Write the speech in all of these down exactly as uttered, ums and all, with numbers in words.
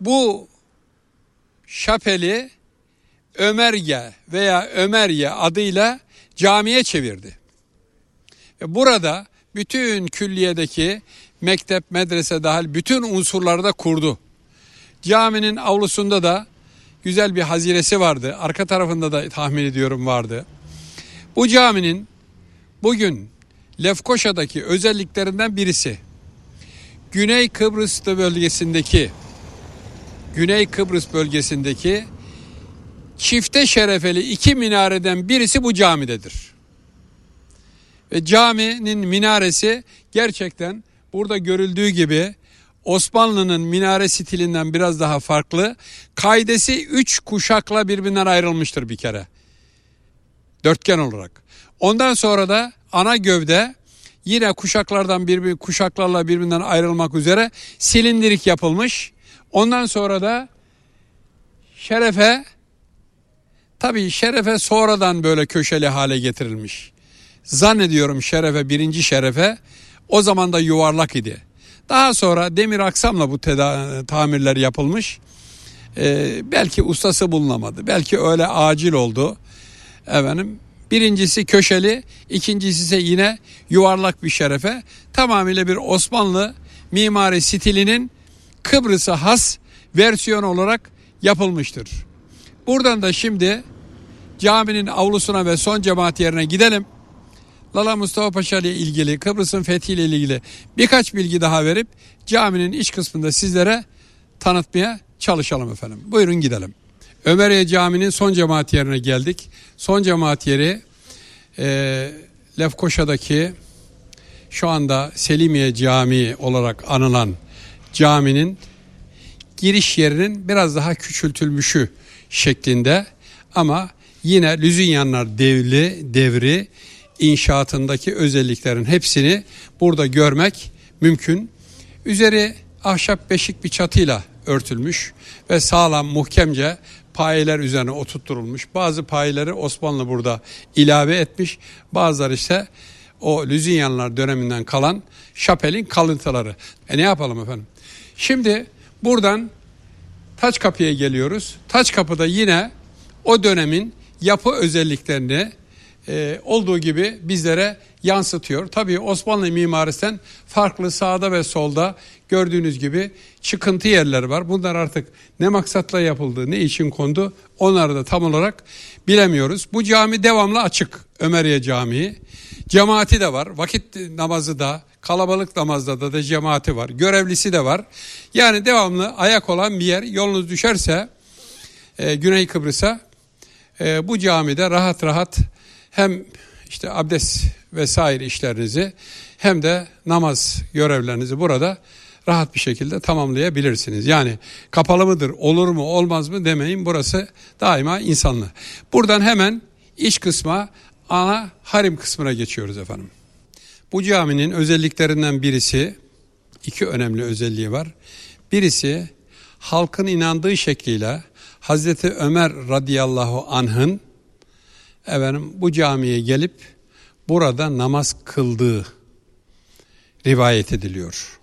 bu şapeli Ömerye veya Ömerye adıyla camiye çevirdi. Ve burada bütün külliyedeki mektep, medrese dahil bütün unsurları da kurdu. Caminin avlusunda da güzel bir haziresi vardı. Arka tarafında da tahmin ediyorum vardı. Bu caminin bugün Lefkoşa'daki özelliklerinden birisi, Güney Kıbrıs bölgesindeki Güney Kıbrıs bölgesindeki çifte şerefeli iki minareden birisi bu camidedir. Ve caminin minaresi gerçekten burada görüldüğü gibi Osmanlı'nın minare stilinden biraz daha farklı. Kaidesi üç kuşakla birbirinden ayrılmıştır bir kere. Dörtgen olarak. Ondan sonra da ana gövde yine kuşaklardan bir kuşaklarla birbirinden ayrılmak üzere silindirik yapılmış. Ondan sonra da şerefe, tabii şerefe sonradan böyle köşeli hale getirilmiş. Zannediyorum şerefe, birinci şerefe o zaman da yuvarlak idi. Daha sonra demir aksamla bu teda- tamirler yapılmış. Ee, belki ustası bulunamadı. Belki öyle acil oldu. Efendim, birincisi köşeli, ikincisi ise yine yuvarlak bir şerefe. Tamamıyla bir Osmanlı mimari stilinin Kıbrıs'a has versiyon olarak yapılmıştır. Buradan da şimdi caminin avlusuna ve son cemaat yerine gidelim. Lala Mustafa Paşa ile ilgili, Kıbrıs'ın fethiyle ilgili birkaç bilgi daha verip caminin iç kısmında sizlere tanıtmaya çalışalım efendim. Buyurun gidelim. Ömerye Camii'nin son cemaat yerine geldik. Son cemaat yeri e, Lefkoşa'daki şu anda Selimiye Camii olarak anılan caminin giriş yerinin biraz daha küçültülmüşü şeklinde, ama yine Lüzünyanlar devri, devri inşaatındaki özelliklerin hepsini burada görmek mümkün. Üzeri ahşap beşik bir çatıyla örtülmüş ve sağlam, muhkemce payeler üzerine oturtturulmuş. Bazı payeleri Osmanlı burada ilave etmiş. Bazıları ise o Lüzünyanlar döneminden kalan şapelin kalıntıları. E ne yapalım efendim? Şimdi buradan Taçkapı'ya geliyoruz. Taçkapı'da yine o dönemin yapı özelliklerini e, olduğu gibi bizlere yansıtıyor. Tabii Osmanlı mimarisinden farklı, sağda ve solda gördüğünüz gibi çıkıntı yerleri var. Bunlar artık ne maksatla yapıldı, ne için kondu, onları da tam olarak bilemiyoruz. Bu cami devamlı açık, Ömerye Camii. Cemaati de var, vakit namazı da, kalabalık namazda da, da cemaati var, görevlisi de var. Yani devamlı ayak olan bir yer. Yolunuz düşerse e, Güney Kıbrıs'a e, bu camide rahat rahat hem işte abdest vesaire işlerinizi hem de namaz görevlerinizi burada rahat bir şekilde tamamlayabilirsiniz. Yani kapalı mıdır, olur mu, olmaz mı demeyin. Burası daima insanlı. Buradan hemen iç kısma, ana harim kısmına geçiyoruz efendim. Bu caminin özelliklerinden birisi, iki önemli özelliği var. Birisi halkın inandığı şekliyle Hazreti Ömer radıyallahu anh'ın efendim bu camiye gelip burada namaz kıldığı rivayet ediliyor.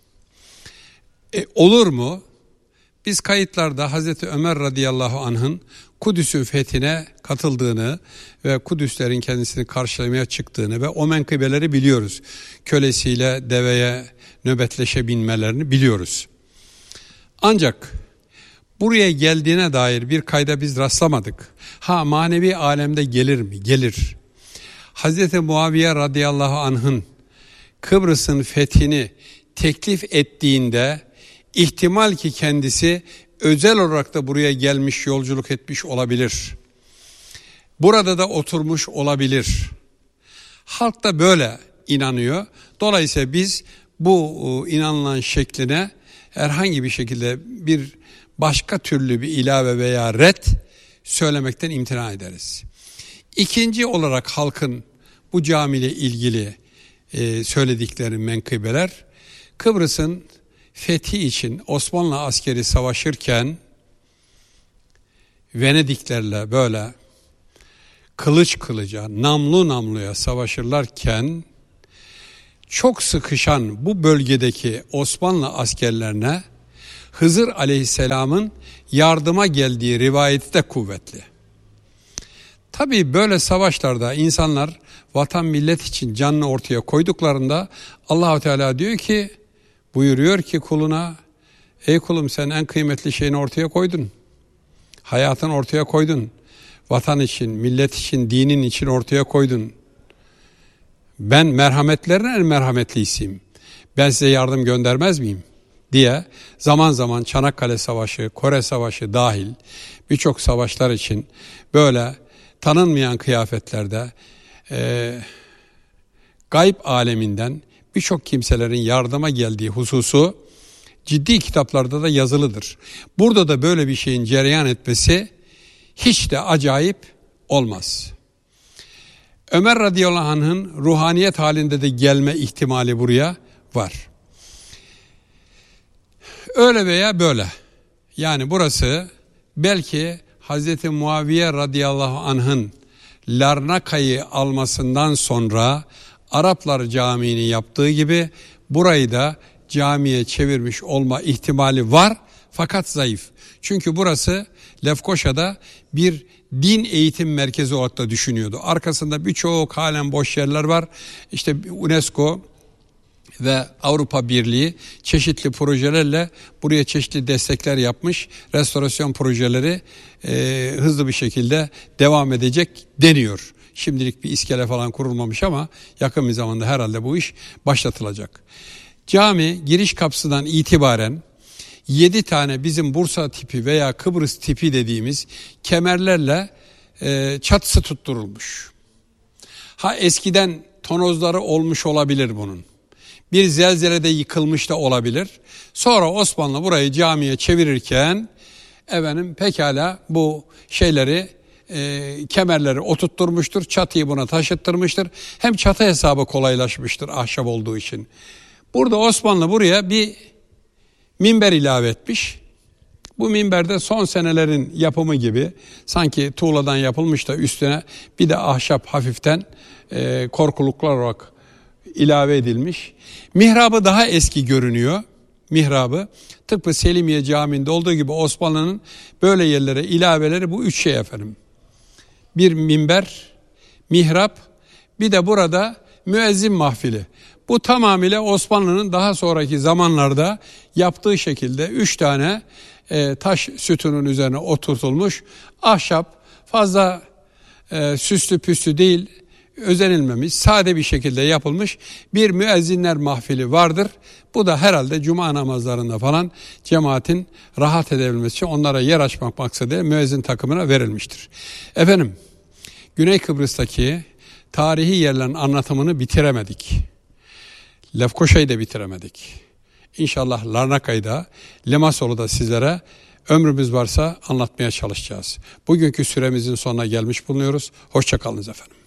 E, olur mu? Biz kayıtlarda Hazreti Ömer radıyallahu anh'ın Kudüs'ün fethine katıldığını ve Kudüslerin kendisini karşılamaya çıktığını ve o menkıbeleri biliyoruz. Kölesiyle deveye nöbetleşe binmelerini biliyoruz. Ancak buraya geldiğine dair bir kayda biz rastlamadık. Ha, manevi alemde gelir mi? Gelir. Hazreti Muaviye radıyallahu anh'ın Kıbrıs'ın fethini teklif ettiğinde ihtimal ki kendisi özel olarak da buraya gelmiş, yolculuk etmiş olabilir. Burada da oturmuş olabilir. Halk da böyle inanıyor. Dolayısıyla biz bu inanılan şekline herhangi bir şekilde bir başka türlü bir ilave veya ret söylemekten imtina ederiz. İkinci olarak halkın bu camiyle ilgili e, söyledikleri menkıbeler, Kıbrıs'ın fethi için Osmanlı askeri savaşırken Venediklerle böyle kılıç kılıca, namlu namluya savaşırlarken çok sıkışan bu bölgedeki Osmanlı askerlerine Hızır aleyhisselamın yardıma geldiği rivayeti de kuvvetli. Tabii böyle savaşlarda insanlar vatan millet için canını ortaya koyduklarında Allah-u Teala diyor ki, buyuruyor ki kuluna, ey kulum sen en kıymetli şeyini ortaya koydun. Hayatını ortaya koydun. Vatan için, millet için, dinin için ortaya koydun. Ben merhametlerin en merhametlisiyim. Ben size yardım göndermez miyim? Diye zaman zaman Çanakkale Savaşı, Kore Savaşı dahil birçok savaşlar için böyle tanınmayan kıyafetlerde e, gayb aleminden birçok kimselerin yardıma geldiği hususu ciddi kitaplarda da yazılıdır. Burada da böyle bir şeyin cereyan etmesi hiç de acayip olmaz. Ömer radıyallahu anh'ın ruhaniyet halinde de gelme ihtimali buraya var. Öyle veya böyle. Yani burası belki Hazreti Muaviye radıyallahu anh'ın Larnaka'yı almasından sonra Araplar Camii'ni yaptığı gibi burayı da camiye çevirmiş olma ihtimali var fakat zayıf. Çünkü burası Lefkoşa'da bir din eğitim merkezi olarak da düşünüyordu. Arkasında birçok halen boş yerler var. İşte UNESCO ve Avrupa Birliği çeşitli projelerle buraya çeşitli destekler yapmış. Restorasyon projeleri e, hızlı bir şekilde devam edecek deniyor. Şimdilik bir iskele falan kurulmamış ama yakın bir zamanda herhalde bu iş başlatılacak. Cami giriş kapısından itibaren yedi tane bizim Bursa tipi veya Kıbrıs tipi dediğimiz kemerlerle e, çatısı tutturulmuş. Ha eskiden tonozları olmuş olabilir bunun. Bir zelzelede yıkılmış da olabilir. Sonra Osmanlı burayı camiye çevirirken efendim pekala bu şeyleri e, kemerleri oturtturmuştur. Çatıyı buna taşıttırmıştır. Hem çatı hesabı kolaylaşmıştır ahşap olduğu için. Burada Osmanlı buraya bir minber ilave etmiş. Bu minberde son senelerin yapımı gibi sanki tuğladan yapılmış da üstüne bir de ahşap hafiften e, korkuluklar olarak ilave edilmiş. Mihrabı daha eski görünüyor. Mihrabı tıpkı Selimiye Camii'nde olduğu gibi Osmanlı'nın böyle yerlere ilaveleri bu üç şey efendim. Bir minber, mihrap, bir de burada müezzin mahfili. Bu tamamıyla Osmanlı'nın daha sonraki zamanlarda yaptığı şekilde üç tane e, taş sütunun üzerine oturtulmuş ahşap, fazla e, süslü püslü değil, özenilmemiş, sade bir şekilde yapılmış bir müezzinler mahfili vardır. Bu da herhalde cuma namazlarında falan cemaatin rahat edebilmesi için onlara yer açmak maksadıyla müezzin takımına verilmiştir. Efendim, Güney Kıbrıs'taki tarihi yerlerin anlatımını bitiremedik. Lefkoşa'yı da bitiremedik. İnşallah Larnaka'yı da, Limassol'u da sizlere ömrümüz varsa anlatmaya çalışacağız. Bugünkü süremizin sonuna gelmiş bulunuyoruz. Hoşça kalınız efendim.